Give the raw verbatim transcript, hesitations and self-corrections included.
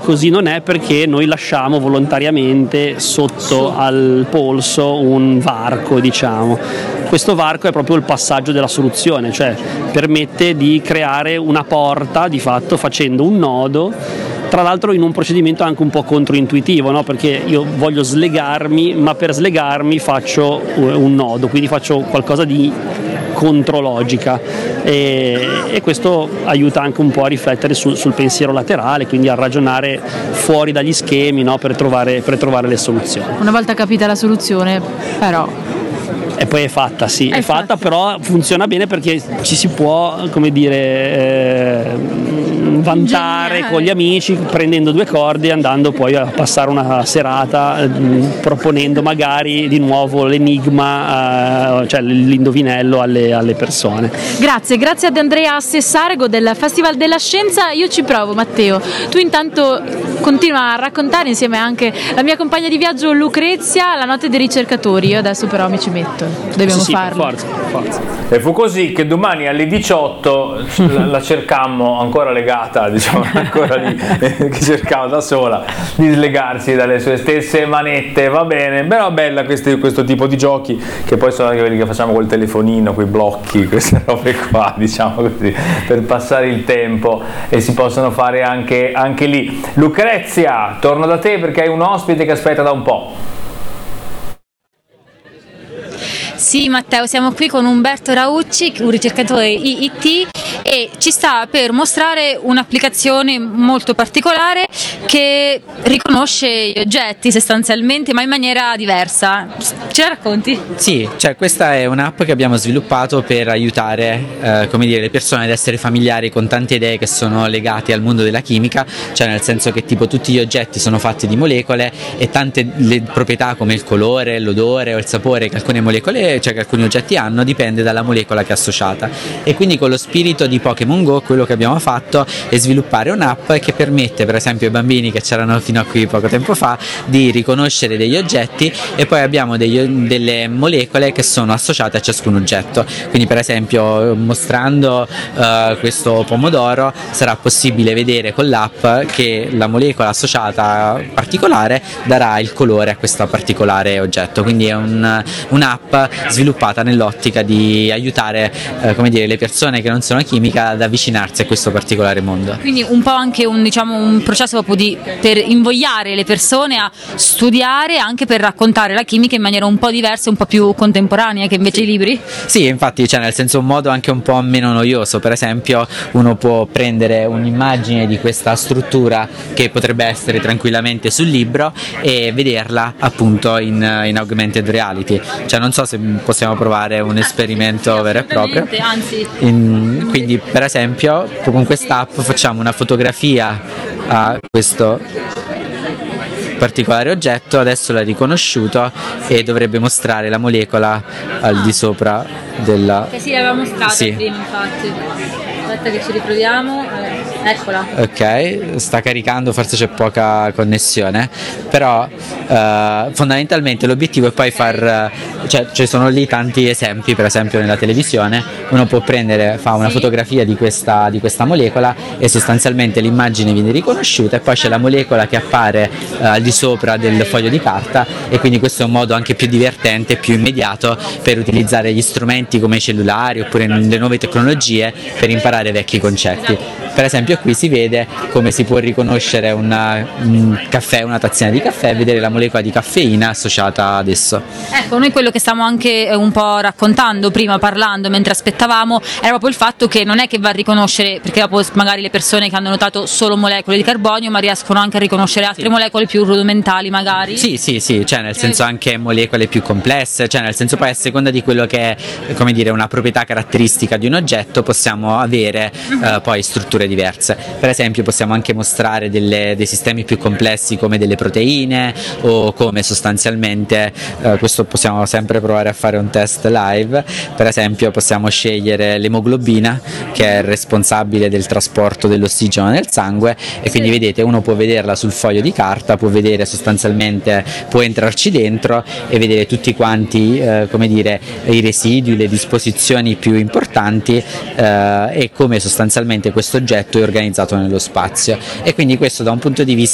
così non è, perché noi lasciamo volontariamente sotto al polso un varco, diciamo. Questo varco è proprio il passaggio della soluzione, cioè permette di creare una porta di fatto facendo un nodo, tra l'altro in un procedimento anche un po' controintuitivo, no? Perché io voglio slegarmi, ma per slegarmi faccio un nodo, quindi faccio qualcosa di contrologica, e, e questo aiuta anche un po' a riflettere sul, sul pensiero laterale, quindi a ragionare fuori dagli schemi, no? per, trovare, per trovare le soluzioni. Una volta capita la soluzione, però... E poi è fatta, sì, è, è fatta, fatta, però funziona bene perché ci si può, come dire, eh, vantare Ingegnare. con gli amici prendendo due corde e andando poi a passare una serata eh, proponendo magari di nuovo l'enigma, eh, cioè l'indovinello alle, alle persone. Grazie, grazie ad Andrea Sessargo del Festival della Scienza. Io ci provo, Matteo. Tu intanto continua a raccontare insieme anche la mia compagna di viaggio Lucrezia la notte dei ricercatori. Io adesso però mi ci metto. Dobbiamo sì, sì, farlo. Per forza, per forza. E fu così che domani alle diciotto la, la cercammo ancora legata, diciamo, ancora lì, che cercava da sola di slegarsi dalle sue stesse manette, va bene, però bella questi, questo tipo di giochi, che poi sono anche quelli che facciamo col telefonino, quei blocchi, queste robe qua, diciamo così, per passare il tempo, e si possono fare anche, anche lì. Lucrezia, torno da te perché hai un ospite che aspetta da un po'. Sì, Matteo, siamo qui con Umberto Raucci, un ricercatore I I T, e ci sta per mostrare un'applicazione molto particolare che riconosce gli oggetti sostanzialmente, ma in maniera diversa. Ce la racconti? Sì, cioè questa è un'app che abbiamo sviluppato per aiutare eh, come dire, le persone ad essere familiari con tante idee che sono legate al mondo della chimica, cioè nel senso che tipo tutti gli oggetti sono fatti di molecole, e tante le proprietà come il colore, l'odore o il sapore che alcune molecole, cioè che alcuni oggetti hanno, dipende dalla molecola che è associata. E quindi con lo spirito di Pokémon Go quello che abbiamo fatto è sviluppare un'app che permette per esempio ai bambini che c'erano fino a qui poco tempo fa di riconoscere degli oggetti, e poi abbiamo degli, delle molecole che sono associate a ciascun oggetto. Quindi per esempio mostrando uh, questo pomodoro sarà possibile vedere con l'app che la molecola associata particolare darà il colore a questo particolare oggetto. Quindi è un, un'app sviluppata nell'ottica di aiutare eh, come dire, le persone che non sono chimica ad avvicinarsi a questo particolare mondo. Quindi un po' anche un, diciamo, un processo proprio di, per invogliare le persone a studiare, anche per raccontare la chimica in maniera un po' diversa, un po' più contemporanea che invece i libri? Sì, infatti, cioè nel senso un modo anche un po' meno noioso. Per esempio uno può prendere un'immagine di questa struttura che potrebbe essere tranquillamente sul libro e vederla appunto in, in augmented reality. Cioè non so se possiamo provare un esperimento sì, vero e proprio. Anzi. In, quindi per esempio con quest'app facciamo una fotografia a questo particolare oggetto, adesso l'ha riconosciuto e dovrebbe mostrare la molecola al di sopra della... Che sì, l'aveva mostrata sì. prima infatti. Aspetta che ci riproviamo. Eccola. Ok, sta caricando, forse c'è poca connessione, però eh, fondamentalmente l'obiettivo è poi far, cioè ci sono lì tanti esempi, per esempio nella televisione uno può prendere, fa una sì. fotografia di questa, di questa molecola e sostanzialmente l'immagine viene riconosciuta e poi c'è la molecola che appare eh, al di sopra del foglio di carta, e quindi questo è un modo anche più divertente, più immediato per utilizzare gli strumenti come i cellulari oppure le nuove tecnologie per imparare vecchi concetti. Per esempio qui si vede come si può riconoscere una, un caffè, una tazzina di caffè, e vedere la molecola di caffeina associata ad esso. Ecco, noi quello che stavamo anche un po' raccontando prima, parlando mentre aspettavamo, era proprio il fatto che non è che va a riconoscere, perché dopo magari le persone che hanno notato solo molecole di carbonio, ma riescono anche a riconoscere altre sì. molecole più rudimentali magari. Sì, sì, sì, cioè nel senso anche molecole più complesse, cioè nel senso poi a seconda di quello che è, come dire, una proprietà caratteristica di un oggetto possiamo avere uh, poi strutture diverse. Per esempio possiamo anche mostrare delle, dei sistemi più complessi come delle proteine, o come sostanzialmente eh, questo possiamo sempre provare a fare un test live. Per esempio possiamo scegliere l'emoglobina, che è responsabile del trasporto dell'ossigeno nel sangue, e quindi vedete uno può vederla sul foglio di carta, può vedere sostanzialmente, può entrarci dentro e vedere tutti quanti eh, come dire, i residui, le disposizioni più importanti eh, e come sostanzialmente questo oggetto è organizzato nello spazio. E quindi questo da un punto di vista